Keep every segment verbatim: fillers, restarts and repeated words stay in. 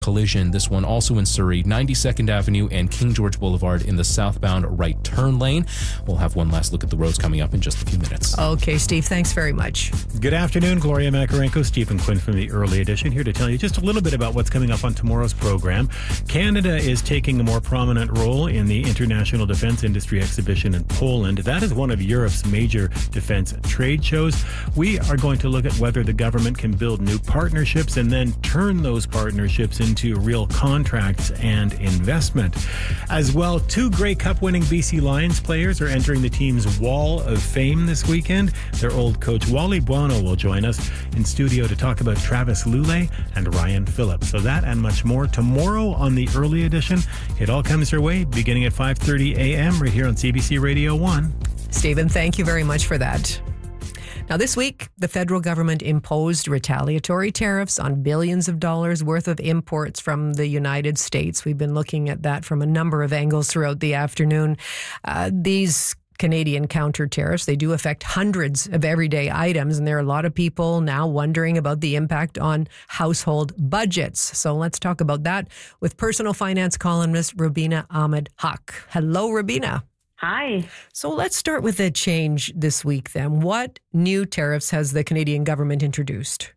collision. This one also in Surrey, ninety-second Avenue and King George Boulevard in the southbound right turn lane. We'll have one last look at the roads coming up in just a few minutes. Okay, Steve, thanks very much. Good afternoon, Gloria Makarenko, Stephen Quinn from the Early Edition, here to tell you just a little bit about what's coming up on tomorrow's program. Canada is taking a more prominent role in the International Defense Industry Exhibition in Poland. That is one of Europe's major defense trade shows. We are going to look at whether the government can build new partnerships and then turn those partnerships into into real contracts and investment. As well, two Grey Cup winning B C Lions players are entering the team's Wall of Fame this weekend. Their old coach Wally Buono will join us in studio to talk about Travis Lulay and Ryan Phillips. So that and much more tomorrow on the Early Edition. It all comes your way beginning at five thirty a.m. right here on C B C Radio one. Stephen, thank you very much for that. Now, this week, the federal government imposed retaliatory tariffs on billions of dollars worth of imports from the United States. We've been looking at that from a number of angles throughout the afternoon. Uh, these Canadian counter tariffs, they do affect hundreds of everyday items, and there are a lot of people now wondering about the impact on household budgets. So let's talk about that with personal finance columnist Rubina Ahmed Haq. Hello, Rubina. Hi. So let's start with the change this week then. What new tariffs has the Canadian government introduced?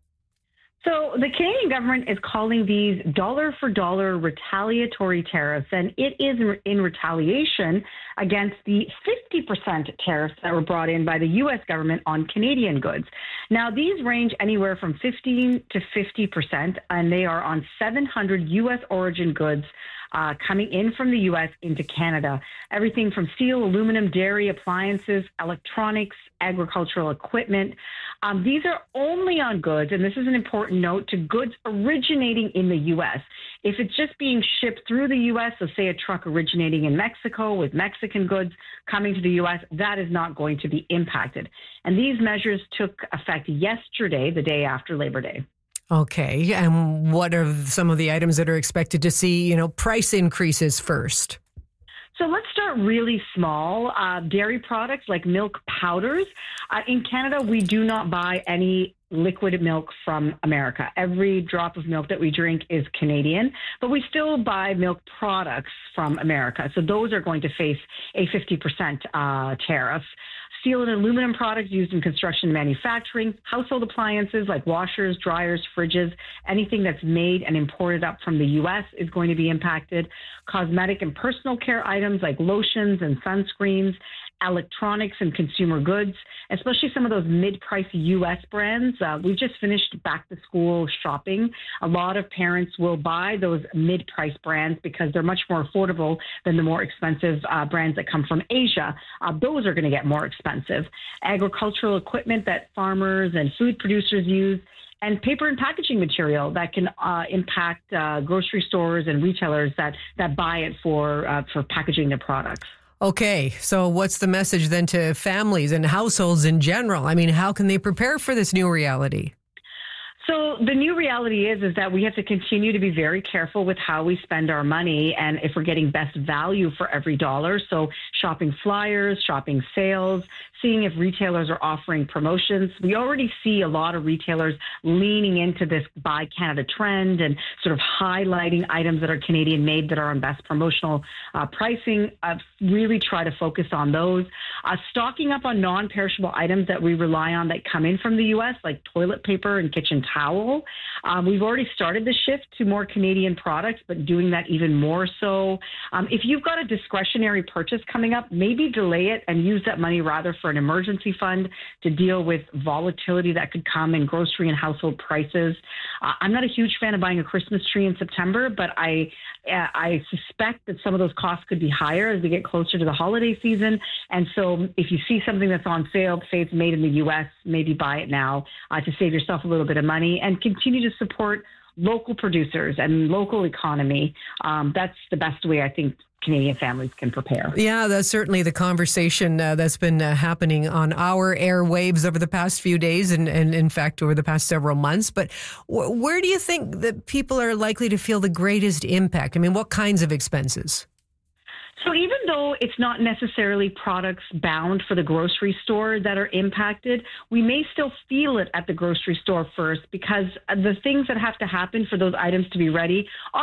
So the Canadian government is calling these dollar for dollar retaliatory tariffs, and it is in retaliation against the fifty percent tariffs that were brought in by the U S government on Canadian goods. Now, these range anywhere from fifteen to fifty percent, and they are on seven hundred U S origin goods Uh, coming in from the U S into Canada. Everything from steel, aluminum, dairy, appliances, electronics, agricultural equipment. Um, these are only on goods, and this is an important note, to goods originating in the U S. If it's just being shipped through the U S, so say a truck originating in Mexico with Mexican goods coming to the U S, that is not going to be impacted. And these measures took effect yesterday, the day after Labor Day. Okay, and what are some of the items that are expected to see, you know, price increases first? So let's start really small. Uh, dairy products like milk powders. Uh, in Canada, we do not buy any liquid milk from America. Every drop of milk that we drink is Canadian, but we still buy milk products from America. So those are going to face a fifty percent uh, tariff. Steel and aluminum products used in construction and manufacturing, household appliances like washers, dryers, fridges, anything that's made and imported up from the U S is going to be impacted. Cosmetic and personal care items like lotions and sunscreens, electronics and consumer goods, especially some of those mid-price U S brands. Uh, we've just finished back-to-school shopping. A lot of parents will buy those mid-price brands because they're much more affordable than the more expensive uh, brands that come from Asia. Uh, those are going to get more expensive. Agricultural equipment that farmers and food producers use, and paper and packaging material that can uh, impact uh, grocery stores and retailers that, that buy it for uh, for packaging their products. Okay, so what's the message then to families and households in general? I mean, how can they prepare for this new reality? So the new reality is, is that we have to continue to be very careful with how we spend our money and if we're getting best value for every dollar. So shopping flyers, shopping sales, seeing if retailers are offering promotions. We already see a lot of retailers leaning into this Buy Canada trend and sort of highlighting items that are Canadian made that are on best promotional uh, pricing. Uh, really try to focus on those. Uh, stocking up on non-perishable items that we rely on that come in from the U S, like toilet paper and kitchen towel. Um, we've already started the shift to more Canadian products, but doing that even more so. Um, if you've got a discretionary purchase coming up, maybe delay it and use that money rather for an emergency fund to deal with volatility that could come in grocery and household prices. Uh, I'm not a huge fan of buying a Christmas tree in September, but I uh, I suspect that some of those costs could be higher as we get closer to the holiday season. And so if you see something that's on sale, say it's made in the U S, maybe buy it now uh, to save yourself a little bit of money and continue to support local producers and local economy. Um, that's the best way I think Canadian families can prepare. Yeah, that's certainly the conversation uh, that's been uh, happening on our airwaves over the past few days and, and in fact, over the past several months. But w- where do you think that people are likely to feel the greatest impact? I mean, what kinds of expenses? So even though it's not necessarily products bound for the grocery store that are impacted, we may still feel it at the grocery store first, because the things that have to happen for those items to be ready